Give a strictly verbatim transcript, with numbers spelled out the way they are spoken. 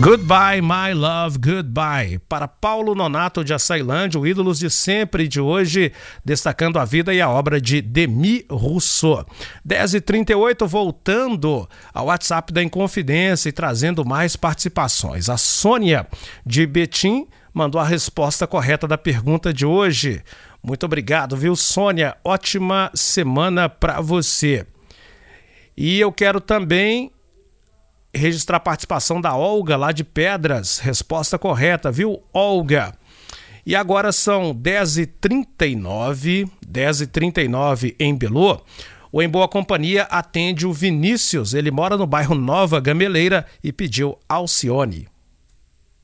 Goodbye, my love, goodbye. Para Paulo Nonato de Açailândia, o ídolos de sempre e de hoje, destacando a vida e a obra de Demis Rousseau. dez e trinta e oito, voltando ao WhatsApp da Inconfidência e trazendo mais participações. A Sônia de Betim mandou a resposta correta da pergunta de hoje. Muito obrigado, viu, Sônia? Ótima semana para você. E eu quero também registrar a participação da Olga, lá de Pedras. Resposta correta, viu, Olga? E agora são dez e trinta e nove, dez e trinta e nove em Belô. O Em Boa Companhia atende o Vinícius. Ele mora no bairro Nova Gameleira e pediu Alcione.